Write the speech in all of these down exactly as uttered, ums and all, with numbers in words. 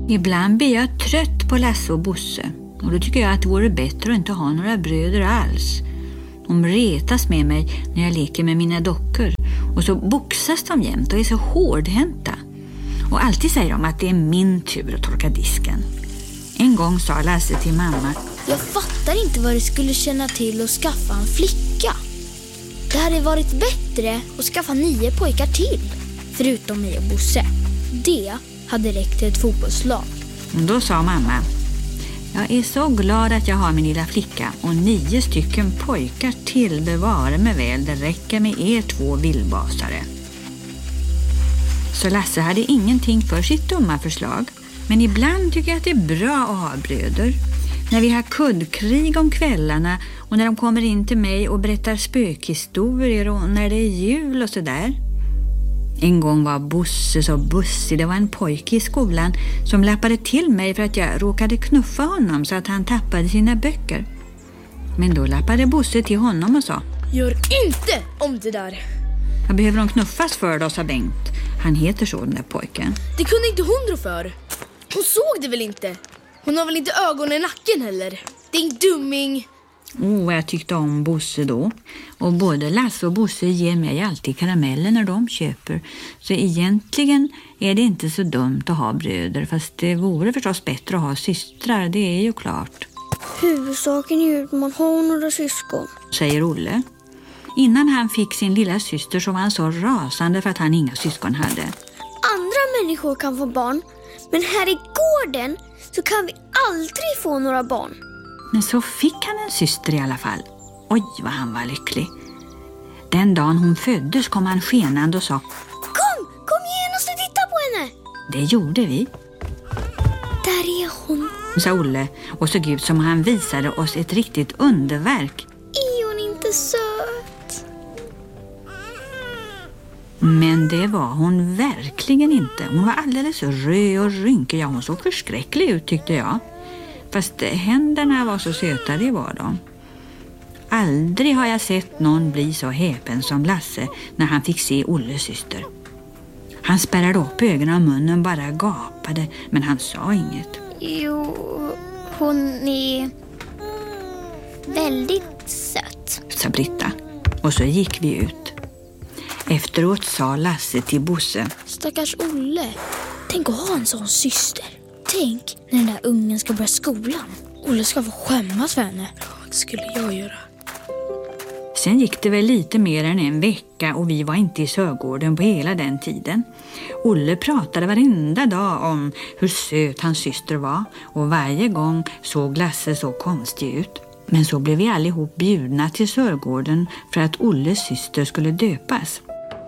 Ibland blir jag trött på Lasse och Bosse. Och då tycker jag att det vore bättre att inte ha några bröder alls. De retas med mig när jag leker med mina dockor. Och så boxas de jämt och är så hårdhänta. Och alltid säger de att det är min tur att torka disken. En gång sa Lasse till mamma: jag fattar inte vad det skulle känna till att skaffa en flicka. Det hade varit bättre att skaffa nio pojkar till, förutom mig och Bosse. Det hade räckt till ett fotbollslag. Då sa mamma: jag är så glad att jag har min lilla flicka och nio stycken pojkar till, bevara mig väl, det räcker med er två vildbasare. Så Lasse hade ingenting för sitt dumma förslag. Men ibland tycker jag att det är bra att ha bröder. När vi har kuddkrig om kvällarna och när de kommer in till mig och berättar spökhistorier och när det är jul och sådär. En gång var Bosse så bussig. Det var en pojke i skolan som lappade till mig för att jag råkade knuffa honom så att han tappade sina böcker. Men då lappade Bosse till honom och sa: gör inte om det där. Jag behöver hon knuffas för då, sa Bengt. Han heter så, den där pojken. Det kunde inte hon rå för. Hon såg det väl inte? Hon har väl inte ögon i nacken heller? Din dumming. Åh, oh, jag tyckte om Bosse då. Och både Lasse och Bosse ger mig alltid karameller när de köper. Så egentligen är det inte så dumt att ha bröder. Fast det vore förstås bättre att ha systrar, det är ju klart. Huvudsaken är ju att man har några syskon, säger Olle. Innan han fick sin lilla syster så var han så rasande för att han inga syskon hade. Andra människor kan få barn, men här i gården så kan vi aldrig få några barn. Men så fick han en syster i alla fall. Oj, vad han var lycklig. Den dagen hon föddes kom han skenande och sa: Kom, kom genast och titta på henne. Det gjorde vi. Där är hon, sa Olle och såg ut som han visade oss ett riktigt underverk. Är hon inte söt? Men det var hon verkligen inte. Hon var alldeles röd och rynkig. Ja, hon såg förskräcklig ut tyckte jag. Fast händerna var så söta, det var de. Aldrig har jag sett någon bli så häpen som Lasse när han fick se Olles syster. Han spärrade upp ögonen och munnen bara gapade, men han sa inget. Jo, hon är väldigt söt, sa Britta. Och så gick vi ut. Efteråt sa Lasse till Bosse: stackars Olle, tänk att ha en sån syster. Tänk när den där ungen ska börja skolan. Olle ska få skämmas för henne. Det skulle jag göra. Sen gick det väl lite mer än en vecka och vi var inte i Sörgården på hela den tiden. Olle pratade varenda dag om hur söt hans syster var och varje gång såg Lasse så konstig ut. Men så blev vi allihop bjudna till Sörgården för att Olles syster skulle döpas.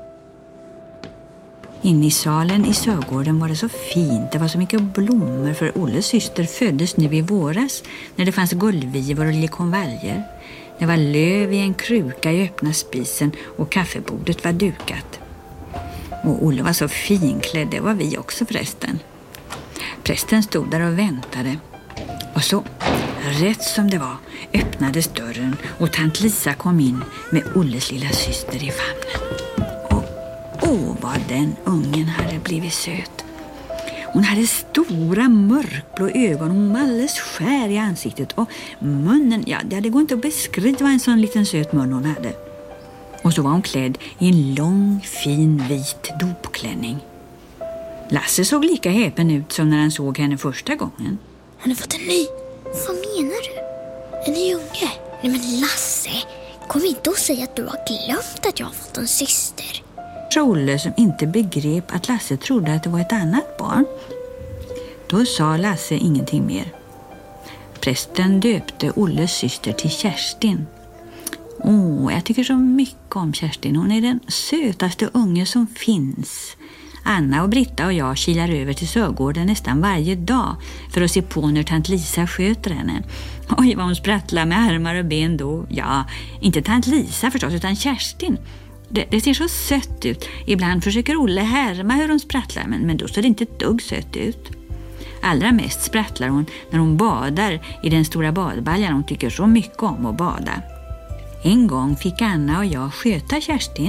Inne i salen i Sörgården var det så fint. Det var så mycket blommor för Olles syster föddes nu i våras när det fanns gullvivor och liljekonvaljer. Det var löv i en kruka i öppna spisen och kaffebordet var dukat. Och Olle var så finklädd, det var vi också förresten. Prästen stod där och väntade. Och så, rätt som det var, öppnades dörren och tant Lisa kom in med Olles lilla syster i famnen. Åh, vad den ungen hade blivit söt. Hon hade stora mörkblå ögon, hon var alldeles skär i ansiktet och munnen, ja det går inte att beskriva en sån liten söt mun hon hade. Och så var hon klädd i en lång, fin, vit dopklänning. Lasse såg lika häpen ut som när han såg henne första gången. Hon har fått en ny. Vad menar du? En ny unge? Nej men Lasse, kom inte och säga att du har glömt att jag har fått en syster. Olle som inte begrep att Lasse trodde att det var ett annat barn. Då sa Lasse ingenting mer. Prästen döpte Olles syster till Kerstin. Åh, jag tycker så mycket om Kerstin. Hon är den sötaste unge som finns. Anna och Britta och jag kilar över till Sörgården nästan varje dag för att se på när tant Lisa sköter henne. Oj, vad hon sprattlar med armar och ben då. Ja, inte tant Lisa förstås utan Kerstin. Det, det ser så sött ut. Ibland försöker Olle härma hur hon sprattlar, men, men då ser det inte ett dugg sött ut. Allra mest sprattlar hon när hon badar i den stora badbaljan. Hon tycker så mycket om att bada. En gång fick Anna och jag sköta Kerstin.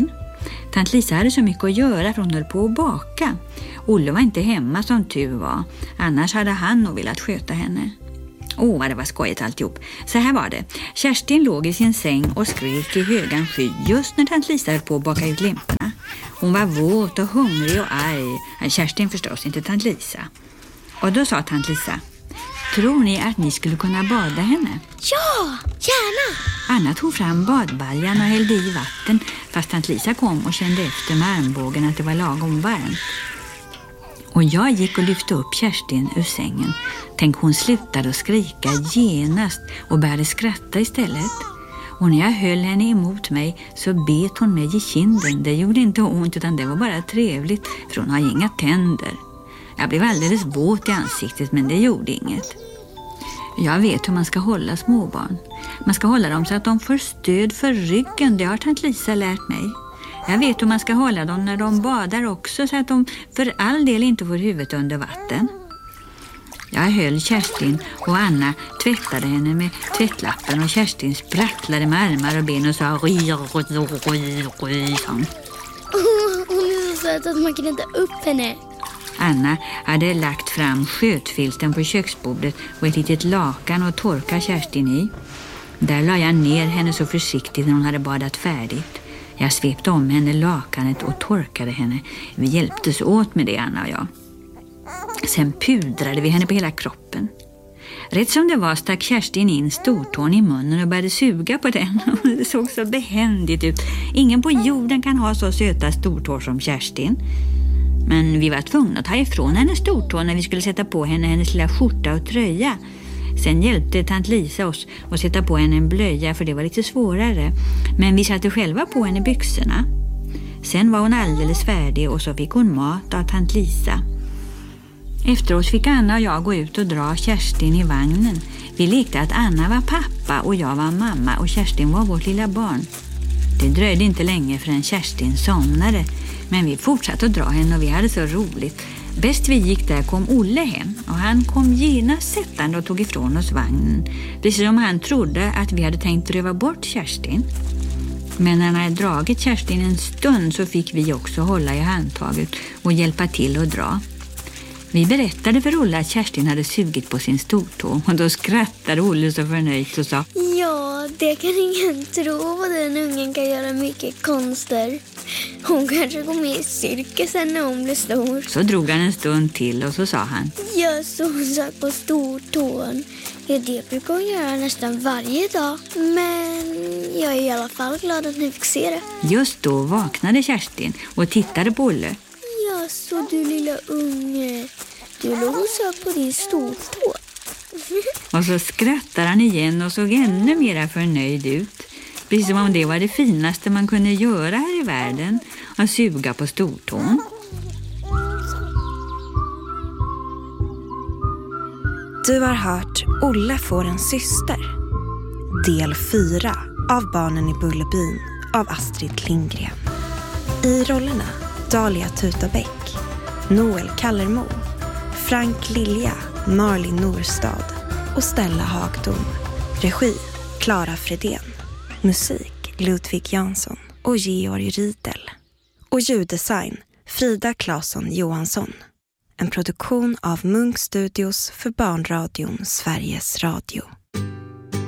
Tant Lisa hade så mycket att göra för hon höll på att baka. Olle var inte hemma som tur var. Annars hade han nog velat sköta henne. Åh, oh, vad det var skojigt alltihop. Så här var det. Kerstin låg i sin säng och skrek i högan sky just när tant Lisa höll på att baka ut limporna. Hon var våt och hungrig och arg. Kerstin förstås, inte tant Lisa. Och då sa tant Lisa: tror ni att ni skulle kunna bada henne? Ja, gärna! Anna tog fram badbaljan och hällde i vatten, fast tant Lisa kom och kände efter med armbågen att det var lagom varmt. Och jag gick och lyfte upp Kerstin ur sängen. Tänk, hon slutade att skrika genast och började skratta istället. Och när jag höll henne emot mig så bet hon mig i kinden. Det gjorde inte ont utan det var bara trevligt, för hon har inga tänder. Jag blev alldeles våt i ansiktet, men det gjorde inget. Jag vet hur man ska hålla småbarn. Man ska hålla dem så att de får stöd för ryggen. Det har tant Lisa lärt mig. Jag vet hur man ska hålla dem när de badar också, så att de för all del inte får huvudet under vatten. Jag höll Kerstin och Anna tvättade henne med tvättlappen och Kerstin sprattlade med armar och ben och sa ry, ry, ry, ry, sånt. Hon är så söt att man kan inte upp henne. Anna hade lagt fram skötfilten på köksbordet och ett litet lakan och torka Kerstin i. Där la jag ner henne så försiktigt när hon hade badat färdigt. Jag svepte om henne lakanet och torkade henne. Vi hjälptes åt med det, Anna och jag. Sen pudrade vi henne på hela kroppen. Rätt som det var stack Kerstin in stortån i munnen och började suga på den. Det såg så behändigt ut. Ingen på jorden kan ha så söta stortår som Kerstin. Men vi var tvungna att ta ifrån henne stortån när vi skulle sätta på henne hennes lilla skjorta och tröja. Sen hjälpte tant Lisa oss att sätta på henne en blöja, för det var lite svårare. Men vi satte själva på henne byxorna. Sen var hon alldeles färdig och så fick hon mat av tant Lisa. Efteråt fick Anna och jag gå ut och dra Kerstin i vagnen. Vi lekte att Anna var pappa och jag var mamma och Kerstin var vårt lilla barn. Det dröjde inte länge förrän Kerstin somnade, men vi fortsatte att dra henne och vi hade så roligt. Bäst vi gick där kom Olle hem och han kom genast sättande och tog ifrån oss vagnen. Precis som han trodde att vi hade tänkt röva bort Kerstin. Men när han hade dragit Kerstin en stund så fick vi också hålla i handtaget och hjälpa till att dra. Vi berättade för Olle att Kerstin hade sugit på sin stortå och då skrattade Olle så förnöjt och sa: ja, det kan ingen tro, vad den ungen kan göra mycket konster. Hon kanske går med i cirkusen när hon blir stor. Så drog han en stund till och så sa han: jag såg på stortån. Ja, det brukar hon göra nästan varje dag. Men jag är i alla fall glad att ni fick se det. Just då vaknade Kerstin och tittade på Olle. Ja, så du lilla unge. Du låg och sög på din stortå. Och så skrattade han igen och såg ännu mer förnöjd ut. Precis som om det var det finaste man kunde göra här i världen, att suga på stortån. Du har hört Olle får en syster. Del fyra av Barnen i Bullerbyn av Astrid Lindgren. I rollerna Dahlia Tutabäck, Noel Kallermo, Frank Lilja, Marlin Norstad och Stella Hagdom. Regi Clara Fredén. Musik Ludvig Jansson och Georg Riedel. Och ljuddesign Frida Claesson Johansson. En produktion av Munk Studios för Barnradion Sveriges Radio.